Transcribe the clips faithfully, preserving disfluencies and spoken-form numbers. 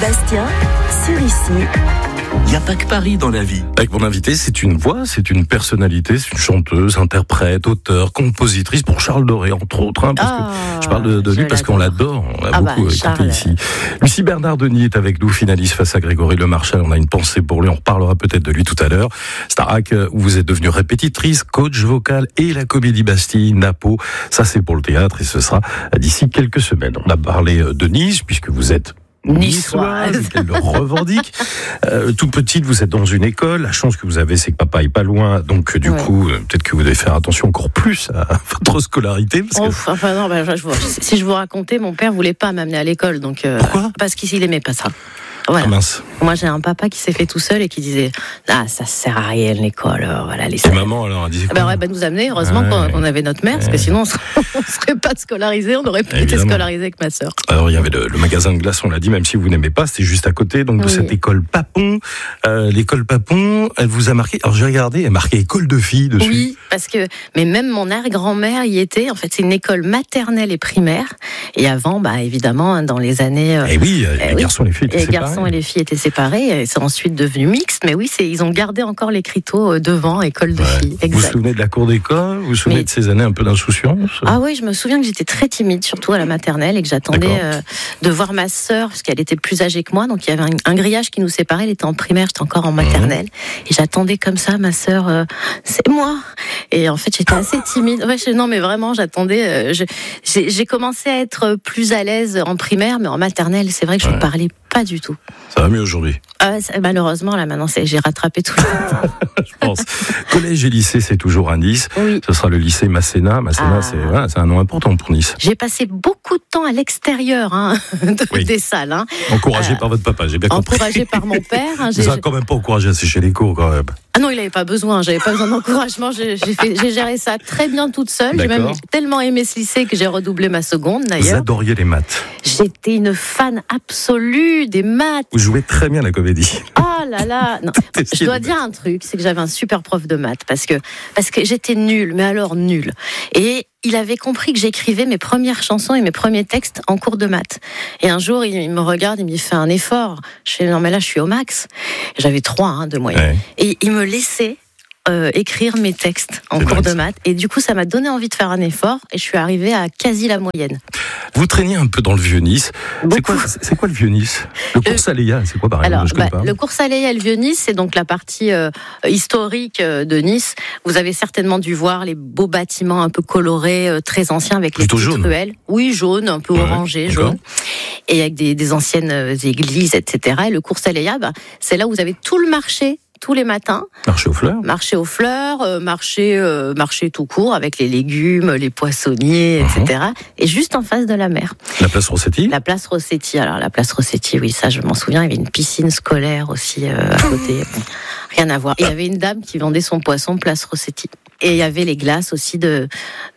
Bastien, sur Ici. Il n'y a pas que Paris dans la vie. Avec mon invité, c'est une voix, c'est une personnalité, c'est une chanteuse, interprète, auteure, compositrice pour Charles Doré, entre autres. Hein, parce oh, que je parle de, de lui parce qu'on l'adore, on l'a ah beaucoup bah, écouté Charles. ici. Lucie Bernard-Denis est avec nous, finaliste face à Grégory Le Marchal. On a une pensée pour lui, on reparlera peut-être de lui tout à l'heure. Starac, où vous êtes devenue répétitrice, coach vocal et la Comédie Bastille, Napo. Ça, c'est pour le théâtre et ce sera d'ici quelques semaines. On a parlé de Nice, puisque vous êtes niçoise, qu'elle le revendique. Euh, tout petite, vous êtes dans une école. La chance que vous avez, c'est que papa est pas loin. Donc, du ouais. coup, euh, peut-être que vous devez faire attention encore plus à votre scolarité. Parce Ouf, que... enfin non, bah, je, je, si je vous racontais, mon père voulait pas m'amener à l'école. Donc, euh, pourquoi ? Parce qu'il aimait pas ça. Voilà. Ah mince. Moi, j'ai un papa qui s'est fait tout seul et qui disait ah ça sert à rien l'école, alors, voilà les. Et maman alors elle disait quoi ? Ben ouais, ben nous amener. Heureusement ouais, qu'on, qu'on avait notre mère, ouais. parce que sinon on serait, on serait pas scolarisés, on n'aurait pas été scolarisés avec ma sœur. Alors il y avait le, le magasin de glace, on l'a dit, même si vous n'aimez pas, c'était juste à côté donc de oui. cette école Papon. Euh, l'école Papon, elle vous a marqué. Alors j'ai regardé, elle marquait école de filles dessus. Oui, parce que mais même mon arrière-grand-mère y était. En fait, c'est une école maternelle et primaire. Et avant, bah évidemment, dans les années. Et oui, les oui, garçons et les filles étaient les séparés. Les garçons et les filles étaient séparés. Et c'est ensuite devenu mixte, mais oui, c'est, ils ont gardé encore l'écriteau devant, école de ouais. filles. Exact. Vous vous souvenez de la cour d'école ? Vous vous souvenez mais... de ces années un peu d'insouciance ? Ah oui, je me souviens que j'étais très timide, surtout à la maternelle, et que j'attendais euh, de voir ma sœur, parce qu'elle était plus âgée que moi, donc il y avait un, un grillage qui nous séparait, elle était en primaire, j'étais encore en maternelle, mmh. et j'attendais comme ça, ma sœur, euh, c'est moi. Et en fait, j'étais assez timide. Ouais, je, non, mais vraiment, j'attendais. Euh, je, j'ai, j'ai commencé à être plus à l'aise en primaire, mais en maternelle, c'est vrai que je ne ouais. parlais pas du tout. Ça va mieux aujourd'hui ? euh, ça, Malheureusement, là maintenant, c'est, j'ai rattrapé tout. Je pense. Collège et lycée, c'est toujours à Nice. Oui. Ce sera le lycée Masséna. Masséna, ah. c'est, voilà, c'est un nom important pour Nice. J'ai passé beaucoup de temps à l'extérieur hein, de, oui. des salles. Hein. Encouragé euh, par votre papa, j'ai bien compris. Encouragé par mon père. Hein, Vous n'avez quand même pas encouragé à sécher les cours, quand même. Ah non, il n'avait pas besoin. J'avais pas besoin d'encouragement. J'ai, j'ai, fait, j'ai géré ça très bien toute seule. D'accord. J'ai même tellement aimé ce lycée que j'ai redoublé ma seconde, d'ailleurs. Vous adoriez les maths. J'étais une fan absolue des maths. Vous jouez très bien la comédie. Oh là là. Non. Je dois dire un truc, c'est que j'avais un super prof de maths parce que parce que j'étais nulle, mais alors nulle. Et il avait compris que j'écrivais mes premières chansons et mes premiers textes en cours de maths. Et un jour, il me regarde, il me dit fais un effort. Je fais non mais là je suis au max. J'avais trois hein, de moyenne. Ouais. Et il me laissait euh, écrire mes textes en c'est cours de maths. Et du coup, ça m'a donné envie de faire un effort. Et je suis arrivée à quasi la moyenne. Vous traîniez un peu dans le Vieux-Nice. C'est quoi, c'est quoi le Vieux-Nice ? Le cours Saléa, c'est quoi par exemple ? Alors, bah, le cours Saléa et le Vieux-Nice, c'est donc la partie euh, historique euh, de Nice. Vous avez certainement dû voir les beaux bâtiments un peu colorés, euh, très anciens, avec les petites ruelles. Oui, jaune, un peu ouais, orangé, d'accord. jaune. Et avec des, des anciennes églises, et cetera. Et le cours Saléa, bah, c'est là où vous avez tout le marché, tous les matins. Marché aux fleurs. Marché aux fleurs, euh, marché, euh, marché tout court, avec les légumes, les poissonniers, uh-huh. et cetera. Et juste en face de la mer. La place Rossetti ? La place Rossetti. Alors, la place Rossetti, oui, ça, je m'en souviens. Il y avait une piscine scolaire aussi euh, à côté. Bon, rien à voir. Et il y avait une dame qui vendait son poisson, place Rossetti. Et il y avait les glaces aussi de,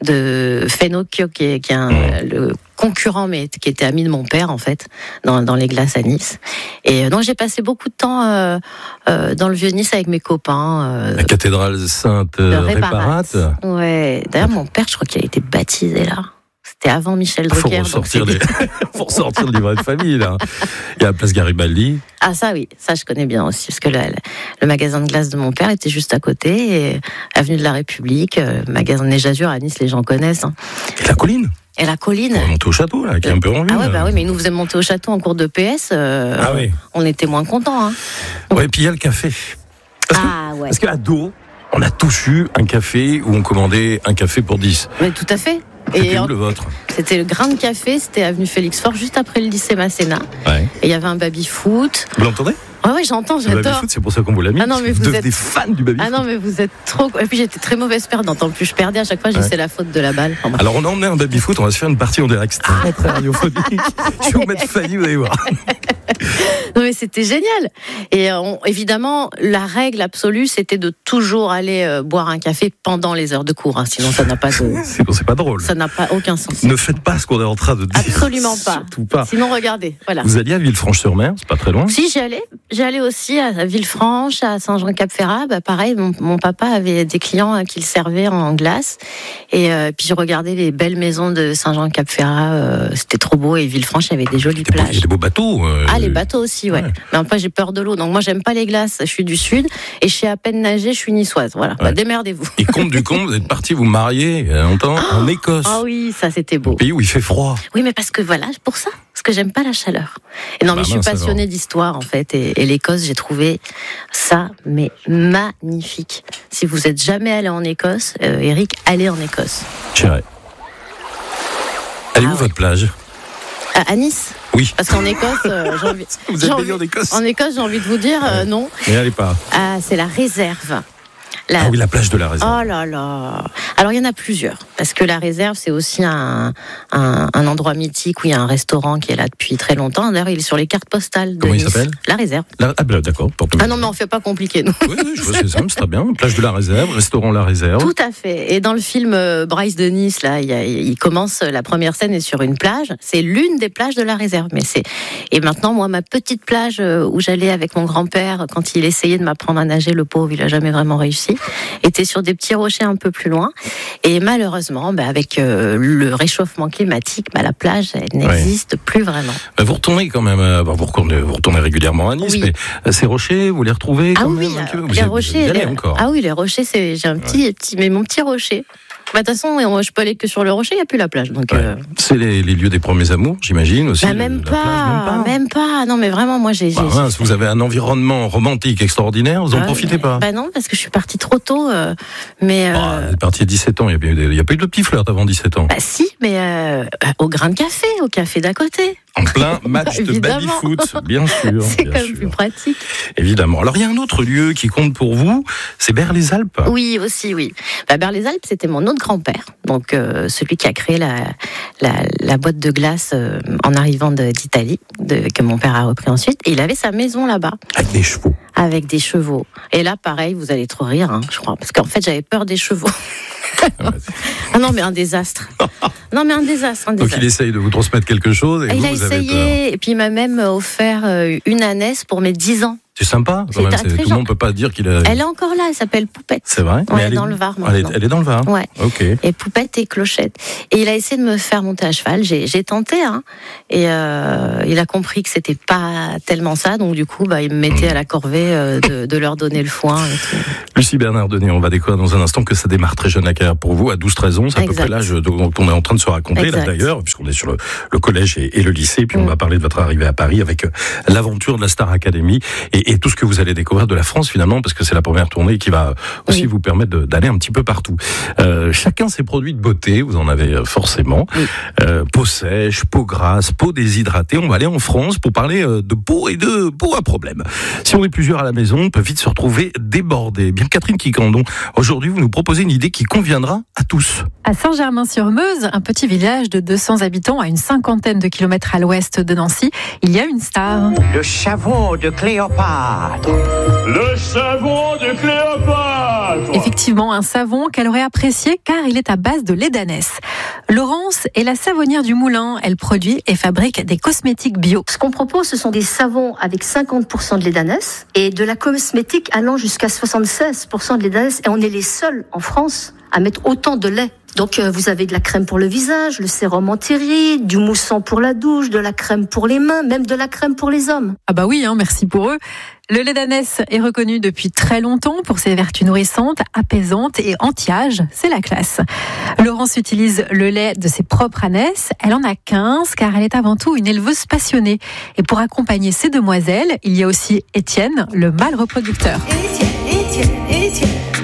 de Fenocchio, qui est, qui est un, le concurrent, mais qui était ami de mon père, en fait, dans, dans les glaces à Nice. Et donc, j'ai passé beaucoup de temps euh, euh, dans le Vieux-Nice avec mes copains. Euh, La cathédrale Sainte-Réparate. Ouais. D'ailleurs, mon père, je crois qu'il a été baptisé là. C'était avant Michel Drucker. Faut ressortir, les... Faut ressortir le livret de famille, là. Il y a la place Garibaldi. Ah, ça, oui. Ça, je connais bien aussi. Parce que le, le magasin de glace de mon père était juste à côté. Et avenue de la République, euh, magasin de Neige Azur à Nice, les gens connaissent. Hein. Et la colline. Et la colline. On monter au château, là, qui est un peu en ville. Ah ouais, bah oui, mais ils nous faisaient monter au château en cours de P S. Euh, ah oui. On était moins contents, hein. Ouais, et puis il y a le café. Parce ah que, ouais. Parce qu'à dos, on a tous eu un café où on commandait un café pour dix. Mais tout à fait. C'était et où en... le vôtre ? C'était le Grain de Café, c'était avenue Félix Faure, juste après le lycée Masséna. Ouais. Et il y avait un baby-foot. Vous l'entendez ? Ah oui, j'entends, j'adore. Le baby-foot, c'est pour ça qu'on vous l'a mis. Ah non, mais vous, vous êtes des fans du baby-foot. Ah non, mais vous êtes trop. Et puis j'étais très mauvaise perdante. En plus, je perdais à chaque fois, j'ai ouais. c'est la faute de la balle. Enfin, alors on a emmené un baby-foot, on va se faire une partie en direct. C'est très très radiophonique. Je vais vous mettre Fanny, vous allez voir. Non, mais mais c'était génial. Et on, évidemment, la règle absolue, c'était de toujours aller euh, boire un café pendant les heures de cours. Hein, sinon, ça n'a pas de. C'est, c'est pas drôle. Ça n'a pas aucun sens. Ne faites pas ce qu'on est en train de dire. Absolument pas. Surtout pas. Sinon, regardez. Voilà. Vous alliez à Villefranche-sur-Mer, c'est pas très loin. Si, j'y allais. J'y allais aussi à Villefranche, à Saint-Jean-Cap-Ferrat. Bah, pareil, mon, mon papa avait des clients qui le servaient en glace. Et euh, puis je regardais les belles maisons de Saint-Jean-Cap-Ferrat. Euh, c'était trop beau. Et Villefranche, il y avait des jolies plages. Il y a des beaux bateaux. Euh... Ah, les bateaux aussi, ouais. ouais. Mais après, j'ai peur de l'eau. Donc moi, j'aime pas les glaces. Je suis du Sud. Et je sais à peine nager. Je suis niçoise. Voilà. Ouais. Bah, démerdez-vous. Et compte du compte, vous êtes parti vous marier il y a longtemps oh en Écosse. Ah oui, ça c'était beau. Un pays où il fait froid. Oui, mais parce que voilà, pour ça. Parce que j'aime pas la chaleur. Et non, bah, mais je suis passionnée alors. d'histoire, en fait. Et, et l'Écosse, j'ai trouvé ça, mais magnifique. Si vous êtes jamais allé en Écosse, euh, Eric, allez en Écosse. J'irai. Elle est ah, où ouais. votre plage? à, à Nice. Oui. Parce qu'en Écosse, euh, j'ai envie. Vous êtes envie, en Écosse En Écosse, j'ai envie de vous dire euh, non. Mais allez pas. Ah, c'est la réserve. La... Ah oui, la plage de la réserve. Oh là là. Alors, il y en a plusieurs. Parce que la réserve, c'est aussi un, un, un endroit mythique où il y a un restaurant qui est là depuis très longtemps. D'ailleurs, il est sur les cartes postales de Comment Nice. Il s'appelle La réserve. La... Ah ben d'accord. Ah non, mais on ne fait pas compliqué, nous. Oui, oui, je vois, c'est simple, c'est très bien. Plage de la réserve, restaurant la réserve. Tout à fait. Et dans le film Bryce de Nice, là, il, y a, il commence, la première scène est sur une plage. C'est l'une des plages de la réserve. Mais c'est... Et maintenant, moi, ma petite plage où j'allais avec mon grand-père, quand il essayait de m'apprendre à nager, le pauvre, il n'a jamais vraiment réussi, était sur des petits rochers un peu plus loin. Et malheureusement, bah, avec euh, le réchauffement climatique, bah, la plage, elle n'existe ouais. plus vraiment. Bah, vous retournez quand même, euh, vous, retournez, vous retournez régulièrement à Nice, oui. mais euh, ces rochers, vous les retrouvez quand ah même oui, un peu. Vous les avez, rochers, vous les... encore. Ah oui, les rochers, c'est, j'ai un petit, ouais. petit, mais mon petit rocher. De toute façon, je peux aller que sur le rocher, il n'y a plus la plage. Donc, ouais. euh... C'est les, les lieux des premiers amours, j'imagine aussi. Bah, même, pas, plage, même pas, même pas. Non, mais vraiment, moi, j'ai. Bah, j'ai, mince, j'ai... Vous avez un environnement romantique extraordinaire, vous en ah, profitez mais... pas? Bah non, parce que je suis partie trop tôt. Euh... Mais. Oh, euh... vous êtes partie à dix-sept ans, il n'y a, a pas eu de petits flirts avant dix-sept ans. Bah si, mais euh, au grain de café, au café d'à côté. En plein match de baby-foot, bien sûr. C'est bien quand même sûr. plus pratique. Évidemment. Alors, il y a un autre lieu qui compte pour vous, c'est Berre-les-Alpes. Oui, aussi, oui. Bah, Berre-les-Alpes, c'était mon autre grand-père, donc euh, celui qui a créé la, la, la boîte de glace euh, en arrivant de, d'Italie, de, que mon père a repris ensuite. Et il avait sa maison là-bas. Avec des chevaux. Avec des chevaux. Et là, pareil, vous allez trop rire, hein, je crois, parce qu'en fait, j'avais peur des chevaux. Ah non, mais un désastre. Non, mais un désastre. Un désastre. Donc il essaye de vous transmettre quelque chose. Et il vous, a vous essayé, avez peur. Et puis il m'a même offert une ânesse pour mes dix ans. C'est sympa, quand même. C'est, tout le monde ne peut pas dire qu'il a. Elle est encore là, elle s'appelle Poupette. C'est vrai. Ouais, mais elle est dans est... le Var maintenant. Elle est, elle est dans le Var. Ouais. Ok. Et Poupette et Clochette. Et il a essayé de me faire monter à cheval. J'ai, j'ai tenté, hein. Et euh, il a compris que c'était pas tellement ça. Donc du coup, bah, il me mettait à la corvée euh, de, de leur donner le foin. Et tout. Lucie Bernard-Denis, on va découvrir dans un instant que ça démarre très jeune la carrière pour vous, à douze treize ans. C'est à exact. peu près l'âge dont on est en train de se raconter, exact. là d'ailleurs, puisqu'on est sur le, le collège et, et le lycée. Et puis mm. on va parler de votre arrivée à Paris avec euh, l'aventure de la Star Academy et, et tout ce que vous allez découvrir de la France finalement, parce que c'est la première tournée qui va aussi oui. vous permettre de, d'aller un petit peu partout. Euh, chacun ses produits de beauté, vous en avez forcément. Oui. Euh, peau sèche, peau grasse, peau déshydratée. On va aller en France pour parler de peau et de peau à problème. Si on est plusieurs à la maison, on peut vite se retrouver débordé. Bien Catherine Quicandon, aujourd'hui vous nous proposez une idée qui conviendra à tous. À Saint-Germain-sur-Meuse, un petit village de deux cents habitants à une cinquantaine de kilomètres à l'ouest de Nancy, il y a une star. Le savon de Cléopâtre. Le savon de Cléopâtre. Effectivement, un savon qu'elle aurait apprécié car il est à base de lait d'ânesse. Laurence est la savonnière du moulin. Elle produit et fabrique des cosmétiques bio. Ce qu'on propose, ce sont des savons avec cinquante pour cent de lait d'ânesse et de la cosmétique allant jusqu'à soixante-seize pour cent de lait d'ânesse. Et on est les seuls en France à mettre autant de lait. Donc euh, vous avez de la crème pour le visage, le sérum anti-rides, du moussant pour la douche, de la crème pour les mains, même de la crème pour les hommes. Ah bah oui, hein, merci pour eux. Le lait d'ânesse est reconnu depuis très longtemps pour ses vertus nourrissantes, apaisantes et anti-âge. C'est la classe. Laurence utilise le lait de ses propres ânesses. Elle en a quinze car elle est avant tout une éleveuse passionnée. Et pour accompagner ces demoiselles, il y a aussi Étienne, le mâle reproducteur. Étienne, Étienne, Étienne.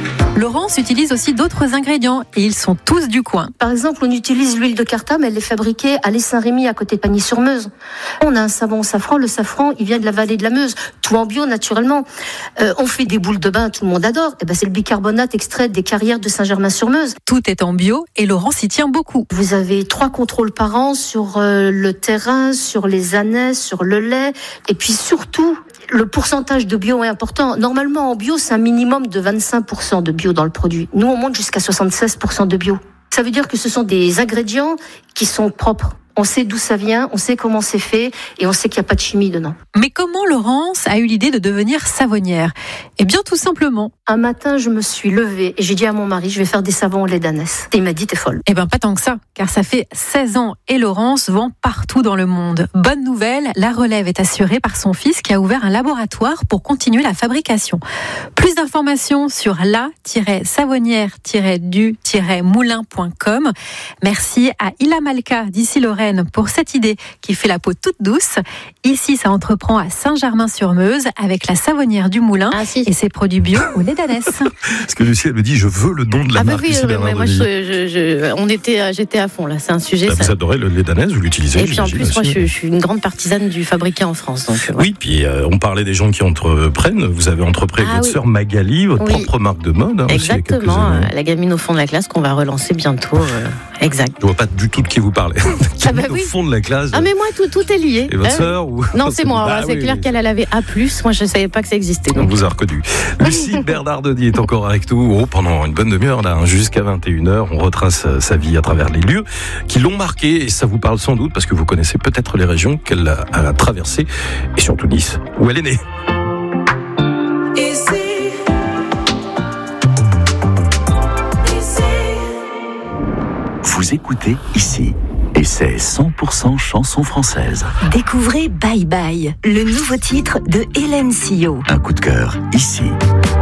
Laurence utilise aussi d'autres ingrédients et ils sont tous du coin. Par exemple, on utilise l'huile de Cartame, elle est fabriquée à l'Est-Saint-Rémy, à côté de Pagny-sur-Meuse. On a un savon au safran, le safran, il vient de la vallée de la Meuse, tout en bio naturellement. Euh, on fait des boules de bain, tout le monde adore. Et ben, c'est le bicarbonate extrait des carrières de Saint-Germain-sur-Meuse. Tout est en bio et Laurence y tient beaucoup. Vous avez trois contrôles par an sur euh, le terrain, sur les anettes, sur le lait, et puis surtout, le pourcentage de bio est important. Normalement, en bio, c'est un minimum de vingt-cinq pour cent de bio dans le produit. Nous, on monte jusqu'à soixante-seize pour cent de bio. Ça veut dire que ce sont des ingrédients qui sont propres. On sait d'où ça vient, on sait comment c'est fait et on sait qu'il n'y a pas de chimie dedans. Mais comment Laurence a eu l'idée de devenir savonnière ? Eh bien, tout simplement. Un matin, je me suis levée et j'ai dit à mon mari, je vais faire des savons au lait d'ânesse. Et il m'a dit, t'es folle. Eh bien, pas tant que ça, car ça fait seize ans et Laurence vend partout dans le monde. Bonne nouvelle, la relève est assurée par son fils qui a ouvert un laboratoire pour continuer la fabrication. Plus d'informations sur la tiret savonnière tiret du tiret moulin point com. Merci à Ila Malka d'ici Lorraine pour cette idée qui fait la peau toute douce. Ici, ça entreprend à Saint-Germain-sur-Meuse avec la savonnière du Moulin ah, si. et ses produits bio au lait d'ânesse. Parce que Lucie, elle me dit, je veux le nom de la ah, marque. Bah oui, ici, euh, mais moi, je, je, je, on était, j'étais à fond là. C'est un sujet. Bah, ça... Vous adorez le lait d'ânesse, vous l'utilisez. Et puis en plus, aussi. moi, je, je suis une grande partisane du fabriqué en France. Donc, ouais. Oui, puis euh, on parlait des gens qui entreprennent. Vous avez entrepris ah, votre oui. sœur Magali, votre oui. propre marque de mode. Hein, exactement, euh, la gamine au fond de la classe qu'on va relancer bientôt. Euh, exact. Je vois pas du tout de qui vous parlez. Ah bah oui. Au fond de la classe. Ah mais moi tout, tout est lié. Et votre euh, sœur ou... Non c'est moi, bah, c'est oui, clair oui. qu'elle avait A plus, moi je savais pas que ça existait. Donc. On vous a reconnu. Lucie Bernardoni est encore avec nous oh, pendant une bonne demi-heure là, jusqu'à vingt et une heures. On retrace sa vie à travers les lieux qui l'ont marqué et ça vous parle sans doute parce que vous connaissez peut-être les régions qu'elle a, a traversées et surtout Nice où elle est née. Vous écoutez ici, et c'est cent pour cent chanson française. Découvrez Bye Bye, le nouveau titre de Hélène Sillot. Un coup de cœur ici.